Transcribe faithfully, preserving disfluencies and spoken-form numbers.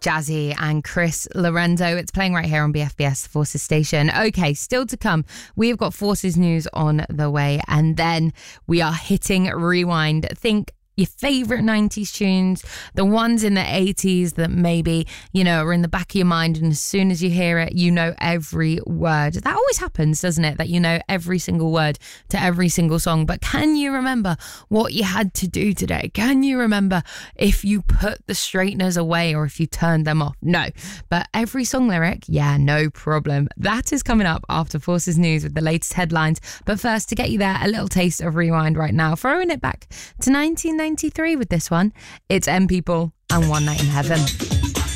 Jazzy and Chris Lorenzo. It's playing right here on B F B S Forces Station. Okay, still to come, we've got Forces News on the way, and then we are hitting rewind. Think your favourite nineties tunes, the ones in the eighties that maybe, you know, are in the back of your mind, and as soon as you hear it, you know every word. That always happens, doesn't it? That you know every single word to every single song. But can you remember what you had to do today? Can you remember if you put the straighteners away or if you turned them off? No. But every song lyric, yeah, no problem. That is coming up after Forces News with the latest headlines. But first, to get you there, a little taste of Rewind right now, throwing it back to nineteen ninety-three with this one. It's M People and One Night in Heaven.